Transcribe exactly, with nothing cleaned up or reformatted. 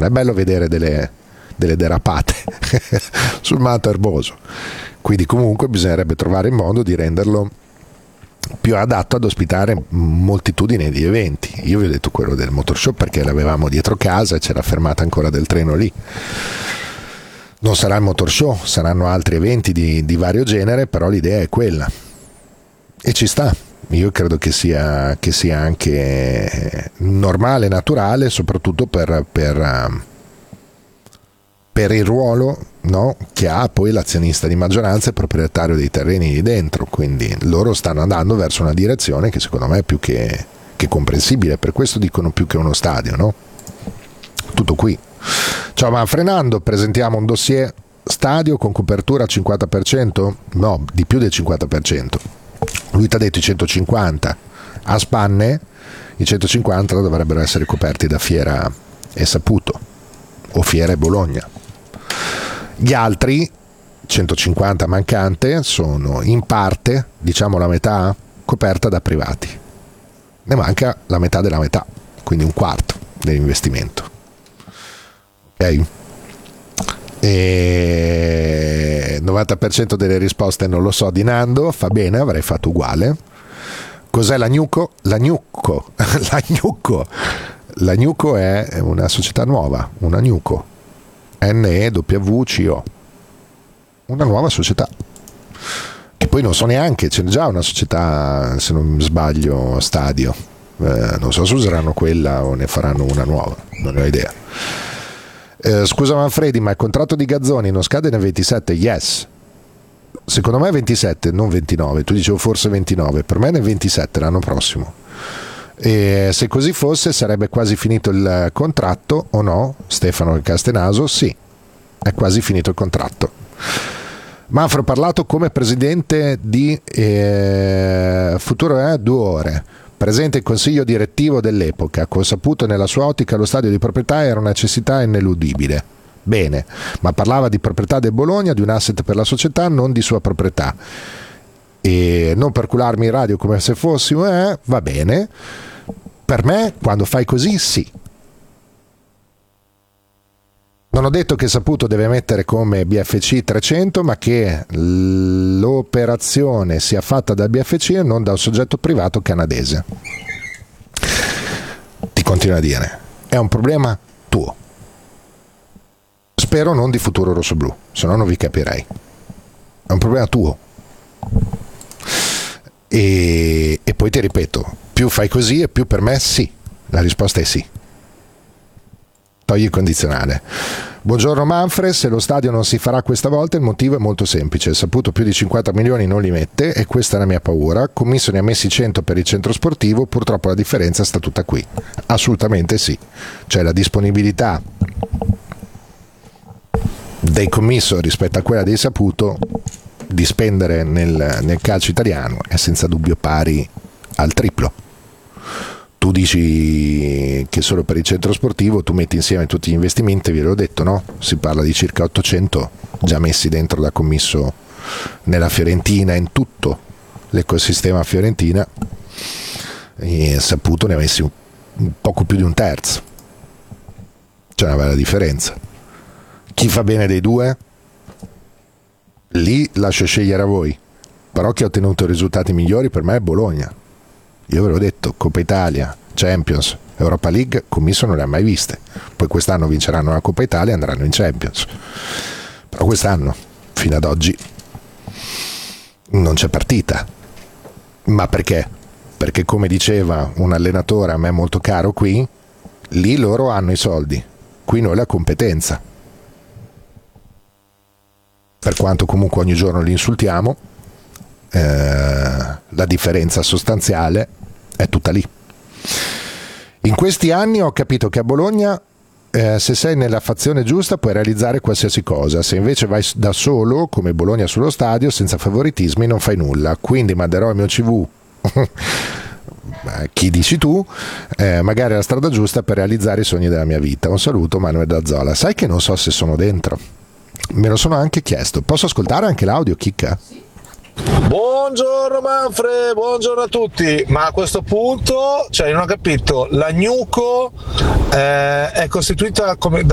non è bello vedere delle, delle derapate sul manto erboso, quindi comunque bisognerebbe trovare il modo di renderlo più adatto ad ospitare moltitudine di eventi. Io vi ho detto quello del motor show perché l'avevamo dietro casa e c'era fermata ancora del treno lì. Non sarà il motor show, saranno altri eventi di, di vario genere, però l'idea è quella e ci sta. Io credo che sia, che sia anche normale, naturale, soprattutto per, per, per il ruolo, no, che ha poi l'azionista di maggioranza e proprietario dei terreni lì dentro. Quindi loro stanno andando verso una direzione che secondo me è più che, che comprensibile. Per questo dicono più che uno stadio, no? Tutto qui. Ciao, ma frenando, presentiamo un dossier stadio con copertura al cinquanta per cento? No, di più del cinquanta per cento. Lui ti ha detto i centocinquanta, a spanne i centocinquanta dovrebbero essere coperti da Fiera e Saputo o Fiera e Bologna. Gli altri centocinquanta mancante sono in parte, diciamo la metà, coperta da privati. Ne manca la metà della metà, quindi un quarto dell'investimento. Ok? E novanta per cento delle risposte non lo so di Nando, fa bene, avrei fatto uguale. Cos'è la Gnuco? La Gnuco, la Gnuco, la Gnuco è una società nuova, una Gnuco, N E W C O, una nuova società. Che poi non so neanche, c'è già una società, se non sbaglio, Stadio. Eh, non so se useranno quella o ne faranno una nuova, non ne ho idea. Eh, scusa Manfredi, ma il contratto di Gazzoni non scade nel ventisette? Yes, secondo me è ventisette, non ventinove. Tu dicevo forse ventinove, per me è nel ventisette, l'anno prossimo. E se così fosse sarebbe quasi finito il contratto o no? Stefano Castenaso, sì, è quasi finito il contratto. Manfro ha parlato come presidente di eh, Futuro è eh, due ore. Presente il consiglio direttivo dell'epoca, con saputo nella sua ottica lo stadio di proprietà era una necessità ineludibile. Bene, ma parlava di proprietà del Bologna, di un asset per la società, non di sua proprietà. E non per cularmi in radio come se fossimo, eh, va bene. Per me, quando fai così, sì. Non ho detto che Saputo deve mettere come B F C trecento, ma che l'operazione sia fatta dal B F C e non da un soggetto privato canadese. Ti continuo a dire, è un problema tuo. Spero non di Futuro Rossoblu, se no non vi capirei. È un problema tuo. E, e poi ti ripeto, più fai così e più per me sì. La risposta è sì. Togli il condizionale. Buongiorno Manfred, se lo stadio non si farà questa volta il motivo è molto semplice. Saputo più di cinquanta milioni non li mette e questa è la mia paura. Commisso ne ha messi cento per il centro sportivo, purtroppo la differenza sta tutta qui. Assolutamente sì. Cioè la disponibilità dei commisso rispetto a quella dei Saputo di spendere nel, nel calcio italiano è senza dubbio pari al triplo. Tu dici che solo per il centro sportivo tu metti insieme tutti gli investimenti, ve l'ho detto, no? Si parla di circa ottocento già messi dentro da commisso nella Fiorentina, in tutto l'ecosistema Fiorentina, e Saputo ne ha messi un, un poco più di un terzo. C'è una bella differenza. Chi fa bene dei due? Lì lascio scegliere a voi, però chi ha ottenuto risultati migliori per me è Bologna. Io ve l'ho detto, Coppa Italia, Champions, Europa League, commisso non le ha mai viste. Poi quest'anno vinceranno la Coppa Italia e andranno in Champions. Però quest'anno, fino ad oggi, non c'è partita. Ma perché? Perché come diceva un allenatore a me molto caro qui, lì loro hanno i soldi, qui noi la competenza. Per quanto comunque ogni giorno li insultiamo, eh, la differenza sostanziale è tutta lì. In questi anni ho capito che a Bologna eh, se sei nella fazione giusta puoi realizzare qualsiasi cosa, se invece vai da solo come Bologna sullo stadio senza favoritismi non fai nulla, quindi manderò il mio C V chi dici tu, eh, magari è la strada giusta per realizzare i sogni della mia vita. Un saluto Manuel Dazzola. Sai che non so se sono dentro, me lo sono anche chiesto. Posso ascoltare anche l'audio, Chicca? Buongiorno Manfred, buongiorno a tutti. Ma a questo punto, cioè, non ho capito, la Gnuco eh, è costituita come